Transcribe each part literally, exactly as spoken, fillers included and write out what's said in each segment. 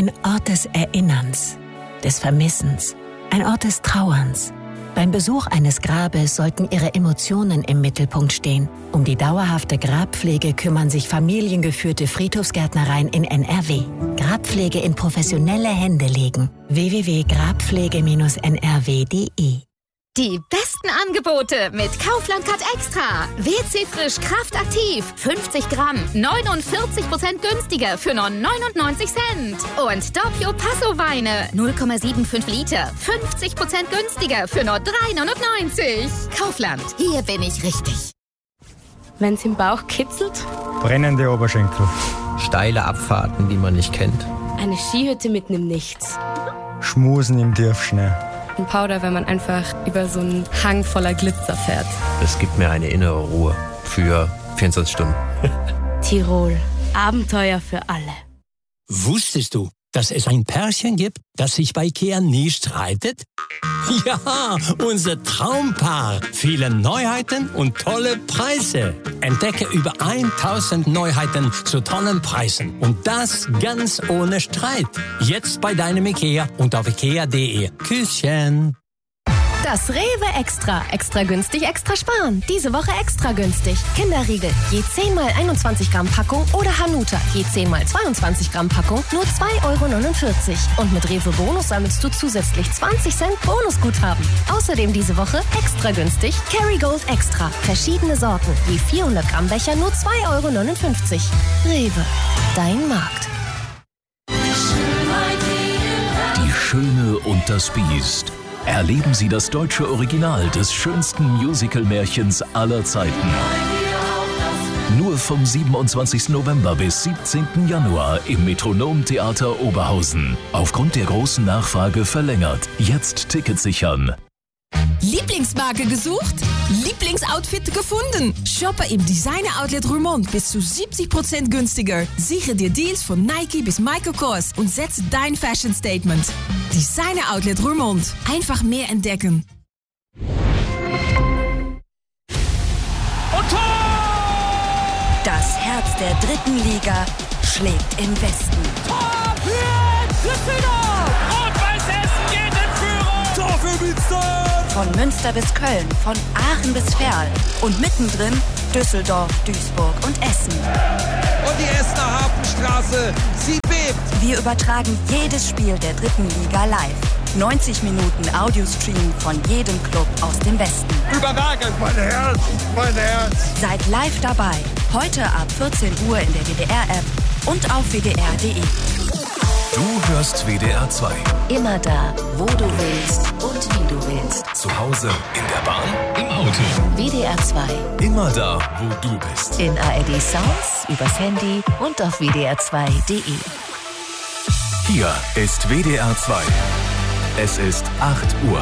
ein Ort des Erinnerns, des Vermissens, ein Ort des Trauerns. Beim Besuch eines Grabes sollten Ihre Emotionen im Mittelpunkt stehen. Um die dauerhafte Grabpflege kümmern sich familiengeführte Friedhofsgärtnereien in N R W. Grabpflege in professionelle Hände legen. w w w punkt grabpflege Bindestrich n r w punkt d e Die besten Angebote mit Kaufland Cut Extra. W C Frisch Kraftaktiv. fünfzig Gramm. neunundvierzig Prozent günstiger für nur neunundneunzig Cent. Und Doppio Passo Weine. null Komma fünfundsiebzig Liter. fünfzig Prozent günstiger für nur drei neunundneunzig. Kaufland. Hier bin ich richtig. Wenn's im Bauch kitzelt? Brennende Oberschenkel. Steile Abfahrten, die man nicht kennt. Eine Skihütte mitten im Nichts. Schmusen im Tiefschnee. Ein Powder, wenn man einfach über so einen Hang voller Glitzer fährt. Es gibt mir eine innere Ruhe für vierundzwanzig Stunden. Tirol. Abenteuer für alle. Wusstest du, dass es ein Pärchen gibt, das sich bei Ikea nie streitet? Ja, unser Traumpaar. Viele Neuheiten und tolle Preise. Entdecke über tausend Neuheiten zu tollen Preisen. Und das ganz ohne Streit. Jetzt bei deinem Ikea und auf ikea punkt de. Küsschen. Das Rewe Extra. Extra günstig, extra sparen. Diese Woche extra günstig. Kinderriegel. Je zehn mal einundzwanzig Gramm Packung oder Hanuta. Je zehn mal zweiundzwanzig Gramm Packung. Nur zwei Euro neunundvierzig. Und mit Rewe Bonus sammelst du zusätzlich zwanzig Cent Bonusguthaben. Außerdem diese Woche extra günstig. Kerrygold Extra. Verschiedene Sorten. Je vierhundert Gramm Becher nur zwei Euro neunundfünfzig. Rewe. Dein Markt. Die Schöne und das Biest. Erleben Sie das deutsche Original des schönsten Musical-Märchens aller Zeiten. Nur vom siebenundzwanzigsten November bis siebzehnten Januar im Metronom-Theater Oberhausen. Aufgrund der großen Nachfrage verlängert. Jetzt Tickets sichern. Lieblingsmarke gesucht? Lieblingsoutfit gefunden? Shoppe im Designer-Outlet Roermond bis zu siebzig Prozent günstiger. Sichere dir Deals von Nike bis Michael Kors und setze dein Fashion-Statement. Designer-Outlet Roermond. Einfach mehr entdecken. Und Tor! Das Herz der dritten Liga schlägt im Westen. Tor für Düsseldorf! Und Weißhessen geht in Führung! Tor für Münster! Von Münster bis Köln, von Aachen bis Verl und mittendrin Düsseldorf, Duisburg und Essen. Und die Essener Hafenstraße, sie bebt. Wir übertragen jedes Spiel der dritten Liga live. neunzig Minuten Audiostream von jedem Club aus dem Westen. Überragend, mein Herz, mein Herz. Seid live dabei. Heute ab vierzehn Uhr in der W D R-App und auf w d r punkt d e. Du hörst W D R zwei. Immer da, wo du willst und wie du willst. Zu Hause, in der Bahn, im Auto. W D R zwei. Immer da, wo du bist. In A R D Sounds, übers Handy und auf w d r zwei punkt d e. Hier ist W D R zwei. Es ist acht Uhr.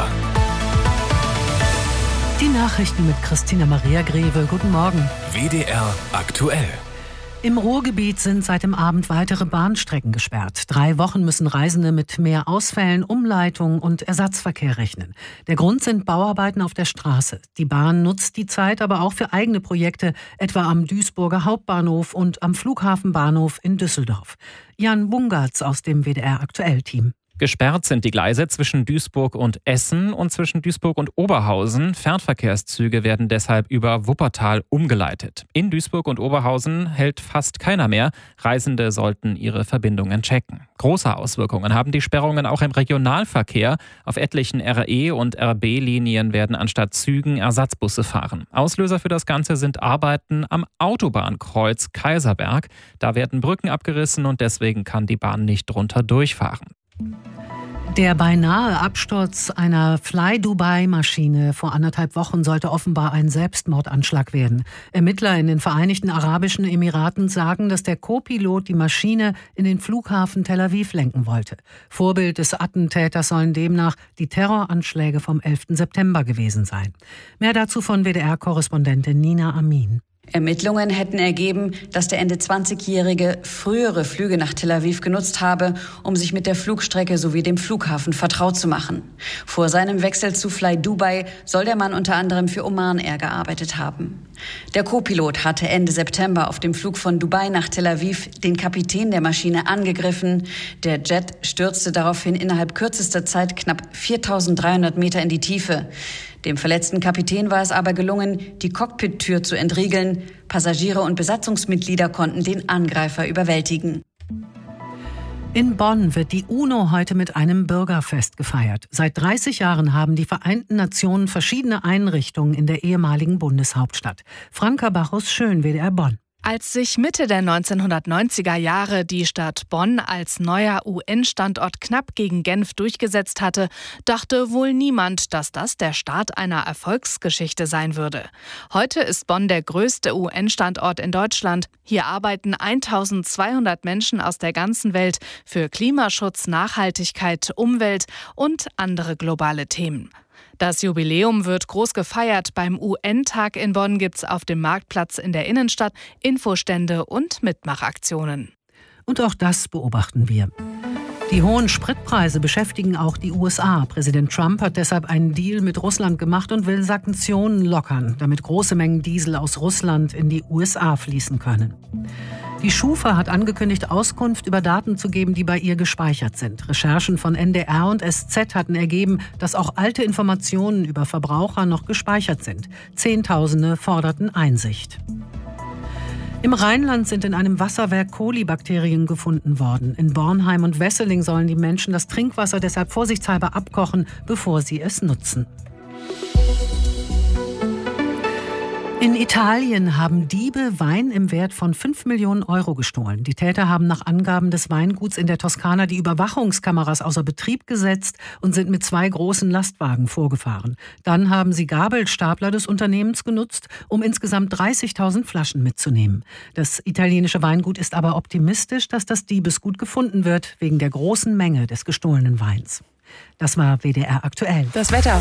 Die Nachrichten mit Christina Maria Greve. Guten Morgen. W D R aktuell. Im Ruhrgebiet sind seit dem Abend weitere Bahnstrecken gesperrt. Drei Wochen müssen Reisende mit mehr Ausfällen, Umleitungen und Ersatzverkehr rechnen. Der Grund sind Bauarbeiten auf der Straße. Die Bahn nutzt die Zeit aber auch für eigene Projekte, etwa am Duisburger Hauptbahnhof und am Flughafenbahnhof in Düsseldorf. Jan Bungartz aus dem W D R-Aktuell-Team. Gesperrt sind die Gleise zwischen Duisburg und Essen und zwischen Duisburg und Oberhausen. Fernverkehrszüge werden deshalb über Wuppertal umgeleitet. In Duisburg und Oberhausen hält fast keiner mehr. Reisende sollten ihre Verbindungen checken. Große Auswirkungen haben die Sperrungen auch im Regionalverkehr. Auf etlichen R E- und R B-Linien werden anstatt Zügen Ersatzbusse fahren. Auslöser für das Ganze sind Arbeiten am Autobahnkreuz Kaiserberg. Da werden Brücken abgerissen und deswegen kann die Bahn nicht drunter durchfahren. Der beinahe Absturz einer Fly-Dubai-Maschine vor anderthalb Wochen sollte offenbar ein Selbstmordanschlag werden. Ermittler in den Vereinigten Arabischen Emiraten sagen, dass der Co-Pilot die Maschine in den Flughafen Tel Aviv lenken wollte. Vorbild des Attentäters sollen demnach die Terroranschläge vom elften September gewesen sein. Mehr dazu von W D R-Korrespondentin Nina Amin. Ermittlungen hätten ergeben, dass der Ende zwanzigjährige frühere Flüge nach Tel Aviv genutzt habe, um sich mit der Flugstrecke sowie dem Flughafen vertraut zu machen. Vor seinem Wechsel zu Fly Dubai soll der Mann unter anderem für Oman Air gearbeitet haben. Der Co-Pilot hatte Ende September auf dem Flug von Dubai nach Tel Aviv den Kapitän der Maschine angegriffen. Der Jet stürzte daraufhin innerhalb kürzester Zeit knapp viertausenddreihundert Meter in die Tiefe. Dem verletzten Kapitän war es aber gelungen, die Cockpit-Tür zu entriegeln. Passagiere und Besatzungsmitglieder konnten den Angreifer überwältigen. In Bonn wird die UNO heute mit einem Bürgerfest gefeiert. Seit dreißig Jahren haben die Vereinten Nationen verschiedene Einrichtungen in der ehemaligen Bundeshauptstadt. Franka Bachus-Schön, W D R Bonn. Als sich Mitte der neunzehnhundertneunziger Jahre die Stadt Bonn als neuer U N-Standort knapp gegen Genf durchgesetzt hatte, dachte wohl niemand, dass das der Start einer Erfolgsgeschichte sein würde. Heute ist Bonn der größte U N-Standort in Deutschland. Hier arbeiten eintausendzweihundert Menschen aus der ganzen Welt für Klimaschutz, Nachhaltigkeit, Umwelt und andere globale Themen. Das Jubiläum wird groß gefeiert. Beim U N-Tag in Bonn gibt's auf dem Marktplatz in der Innenstadt Infostände und Mitmachaktionen. Und auch das beobachten wir. Die hohen Spritpreise beschäftigen auch die U S A. Präsident Trump hat deshalb einen Deal mit Russland gemacht und will Sanktionen lockern, damit große Mengen Diesel aus Russland in die U S A fließen können. Die Schufa hat angekündigt, Auskunft über Daten zu geben, die bei ihr gespeichert sind. Recherchen von N D R und S Z hatten ergeben, dass auch alte Informationen über Verbraucher noch gespeichert sind. Zehntausende forderten Einsicht. Im Rheinland sind in einem Wasserwerk Kolibakterien gefunden worden. In Bornheim und Wesseling sollen die Menschen das Trinkwasser deshalb vorsichtshalber abkochen, bevor sie es nutzen. In Italien haben Diebe Wein im Wert von fünf Millionen Euro gestohlen. Die Täter haben nach Angaben des Weinguts in der Toskana die Überwachungskameras außer Betrieb gesetzt und sind mit zwei großen Lastwagen vorgefahren. Dann haben sie Gabelstapler des Unternehmens genutzt, um insgesamt dreißigtausend Flaschen mitzunehmen. Das italienische Weingut ist aber optimistisch, dass das Diebesgut gefunden wird, wegen der großen Menge des gestohlenen Weins. Das war W D R aktuell. Das Wetter.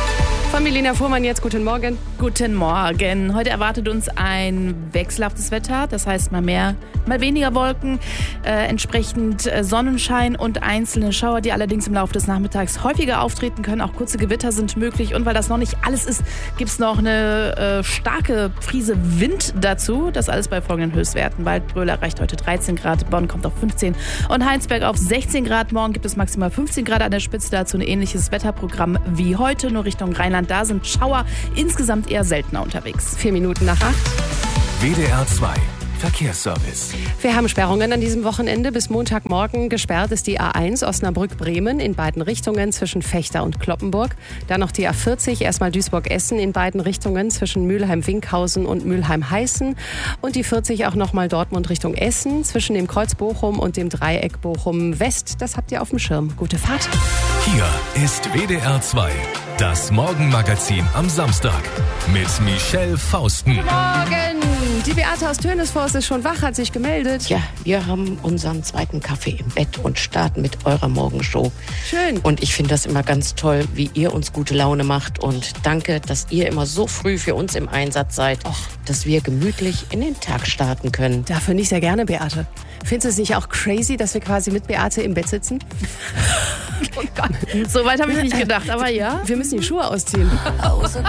Von Milena Fuhrmann jetzt, guten Morgen. Guten Morgen. Heute erwartet uns ein wechselhaftes Wetter, das heißt mal mehr, mal weniger Wolken, äh, entsprechend äh, Sonnenschein und einzelne Schauer, die allerdings im Laufe des Nachmittags häufiger auftreten können. Auch kurze Gewitter sind möglich und weil das noch nicht alles ist, gibt es noch eine äh, starke Prise Wind dazu. Das alles bei folgenden Höchstwerten. Waldbröl erreicht heute dreizehn Grad, Bonn kommt auf fünfzehn und Heinsberg auf sechzehn Grad. Morgen gibt es maximal fünfzehn Grad an der Spitze, dazu ein ähnliches Wetterprogramm wie heute, nur Richtung Rheinland. Da sind Schauer insgesamt eher seltener unterwegs. Vier Minuten nach acht. W D R zwei Verkehrsservice. Wir haben Sperrungen an diesem Wochenende. Bis Montagmorgen gesperrt ist die A eins Osnabrück-Bremen in beiden Richtungen zwischen Vechta und Cloppenburg. Dann noch die A vierzig, erstmal Duisburg-Essen in beiden Richtungen zwischen Mülheim-Winkhausen und Mülheim-Heißen. Und die vierzig auch nochmal Dortmund Richtung Essen zwischen dem Kreuz Bochum und dem Dreieck Bochum-West. Das habt ihr auf dem Schirm. Gute Fahrt. Hier ist W D R zwei. Das Morgenmagazin am Samstag mit Michelle Fausten. Guten Morgen! Die Beate aus Tönesforst ist schon wach, hat sich gemeldet. Ja, wir haben unseren zweiten Kaffee im Bett und starten mit eurer Morgenshow. Schön. Und ich finde das immer ganz toll, wie ihr uns gute Laune macht. Und danke, dass ihr immer so früh für uns im Einsatz seid, Och. dass wir gemütlich in den Tag starten können. Dafür nicht sehr gerne, Beate. Findest du es nicht auch crazy, dass wir quasi mit Beate im Bett sitzen? Oh Gott, so weit habe ich nicht gedacht, aber ja. Wir müssen die Schuhe ausziehen.